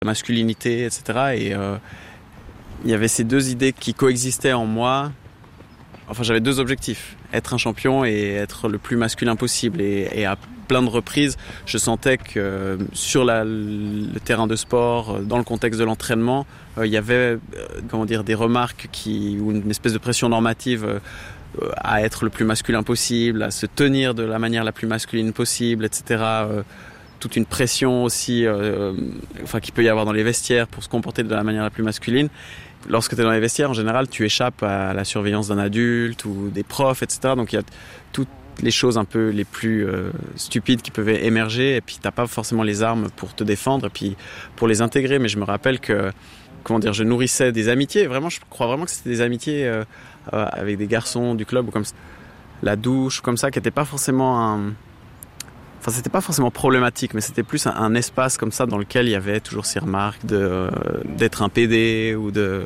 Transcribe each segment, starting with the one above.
la masculinité, etc. Et il y avait ces deux idées qui coexistaient en moi. Enfin, j'avais deux objectifs, être un champion et être le plus masculin possible. Et à plein de reprises, je sentais que sur le terrain de sport, dans le contexte de l'entraînement, il y avait des remarques ou une espèce de pression normative à être le plus masculin possible, à se tenir de la manière la plus masculine possible, etc. Toute une pression aussi qu'il peut y avoir dans les vestiaires pour se comporter de la manière la plus masculine. Lorsque tu es dans les vestiaires, en général, tu échappes à la surveillance d'un adulte ou des profs, etc. Donc il y a toutes les choses un peu les plus stupides qui peuvent émerger, et puis tu n'as pas forcément les armes pour te défendre et puis pour les intégrer. Mais je me rappelle que je nourrissais des amitiés. Vraiment, je crois vraiment que c'était des amitiés avec des garçons du club, ou comme la douche, ou comme ça, qui n'étaient pas forcément c'était pas forcément problématique, mais c'était plus un espace comme ça dans lequel il y avait toujours ces remarques d'être un PD ou de...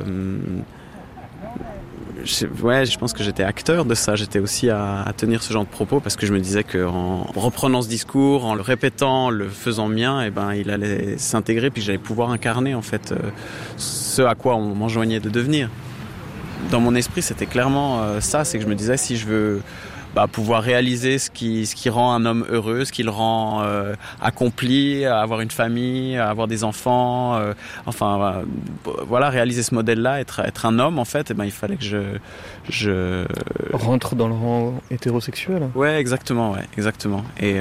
je pense que j'étais acteur de ça. J'étais aussi à tenir ce genre de propos parce que je me disais qu'en reprenant ce discours, en le répétant, en le faisant mien, il allait s'intégrer, puis j'allais pouvoir incarner en fait ce à quoi on m'enjoignait de devenir. Dans mon esprit, c'était clairement ça, c'est que je me disais, si je veux pouvoir réaliser ce qui rend un homme heureux, ce qui le rend accompli, avoir une famille, avoir des enfants, réaliser ce modèle-là, être un homme en fait, il fallait que je rentre dans le rang hétérosexuel. Ouais, exactement. Et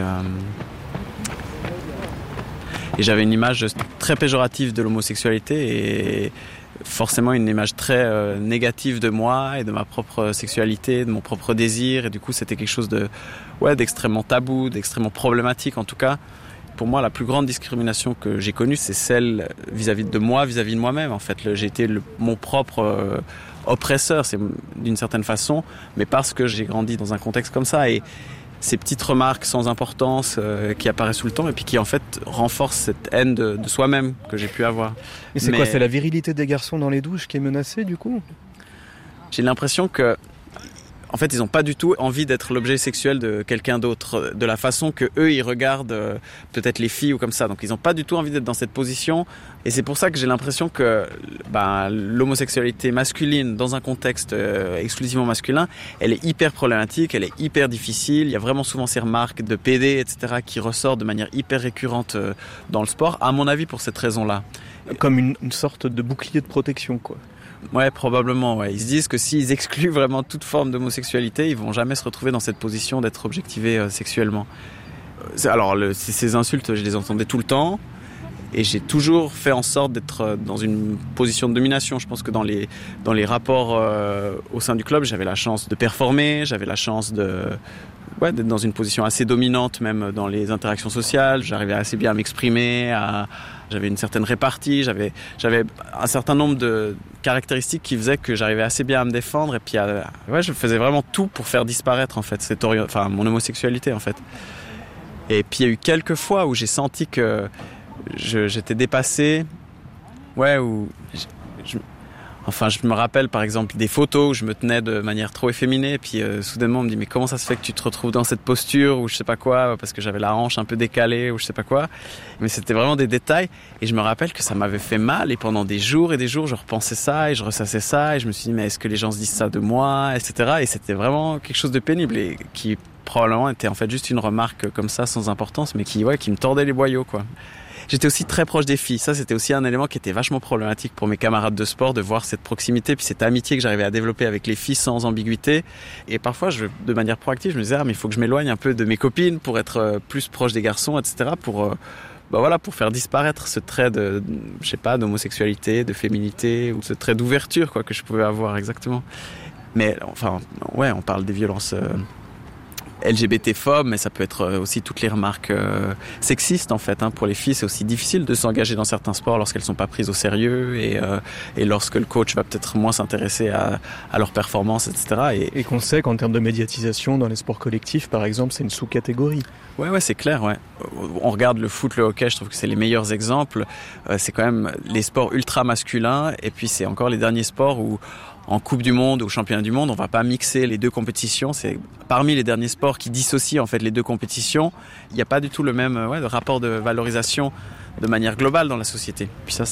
j'avais une image très péjorative de l'homosexualité et forcément une image très négative de moi et de ma propre sexualité, de mon propre désir, et du coup c'était quelque chose d'extrêmement tabou, d'extrêmement problématique. En tout cas, pour moi, la plus grande discrimination que j'ai connue, c'est celle vis-à-vis de moi, vis-à-vis de moi-même. En fait, j'ai été mon propre oppresseur, c'est d'une certaine façon, mais parce que j'ai grandi dans un contexte comme ça, et ces petites remarques sans importance qui apparaissent tout le temps et puis qui en fait renforcent cette haine de soi-même que j'ai pu avoir. Et c'est quoi, c'est la virilité des garçons dans les douches qui est menacée du coup ? J'ai l'impression que en fait, ils n'ont pas du tout envie d'être l'objet sexuel de quelqu'un d'autre, de la façon que eux ils regardent peut-être les filles ou comme ça. Donc ils n'ont pas du tout envie d'être dans cette position. Et c'est pour ça que j'ai l'impression que l'homosexualité masculine dans un contexte exclusivement masculin, elle est hyper problématique, elle est hyper difficile. Il y a vraiment souvent ces remarques de PD, etc. qui ressortent de manière hyper récurrente dans le sport, à mon avis pour cette raison-là. Comme une sorte de bouclier de protection, quoi. Ouais, probablement, ouais. Ils se disent que s'ils excluent vraiment toute forme d'homosexualité, ils vont jamais se retrouver dans cette position d'être objectivés sexuellement. Alors, ces insultes, je les entendais tout le temps. Et j'ai toujours fait en sorte d'être dans une position de domination. Je pense que dans les rapports au sein du club, j'avais la chance de performer, j'avais la chance d'être dans une position assez dominante, même dans les interactions sociales. J'arrivais assez bien à m'exprimer, j'avais une certaine répartie, j'avais un certain nombre de caractéristiques qui faisaient que j'arrivais assez bien à me défendre. Et puis, je faisais vraiment tout pour faire disparaître en fait mon homosexualité en fait. Et puis il y a eu quelques fois où j'ai senti que j'étais dépassé, je me rappelle par exemple des photos où je me tenais de manière trop efféminée, et puis soudainement on me dit mais comment ça se fait que tu te retrouves dans cette posture, ou je sais pas quoi, parce que j'avais la hanche un peu décalée ou je sais pas quoi, mais c'était vraiment des détails, et je me rappelle que ça m'avait fait mal, et pendant des jours et des jours je repensais ça et je ressassais ça, et je me suis dit mais est-ce que les gens se disent ça de moi, etc. Et c'était vraiment quelque chose de pénible et qui probablement était en fait juste une remarque comme ça sans importance, mais qui me tordait les boyaux quoi. J'étais aussi très proche des filles. Ça, c'était aussi un élément qui était vachement problématique pour mes camarades de sport, de voir cette proximité, puis cette amitié que j'arrivais à développer avec les filles sans ambiguïté. Et parfois, de manière proactive, je me disais, mais il faut que je m'éloigne un peu de mes copines pour être plus proche des garçons, etc. Pour faire disparaître ce trait d'homosexualité, de féminité, ou ce trait d'ouverture, que je pouvais avoir exactement. Mais on parle des violences LGBT-phobes, mais ça peut être aussi toutes les remarques sexistes en fait. Pour les filles, c'est aussi difficile de s'engager dans certains sports lorsqu'elles sont pas prises au sérieux et lorsque le coach va peut-être moins s'intéresser à leur performance, etc. Et qu'on sait qu'en termes de médiatisation dans les sports collectifs, par exemple, c'est une sous-catégorie. Ouais, c'est clair, ouais. On regarde le foot, le hockey, je trouve que c'est les meilleurs exemples. C'est quand même les sports ultra masculins, et puis c'est encore les derniers sports où en Coupe du Monde ou Championnat du Monde, on va pas mixer les deux compétitions. C'est parmi les derniers sports qui dissocient en fait les deux compétitions. Il n'y a pas du tout le même rapport de valorisation de manière globale dans la société. Puis ça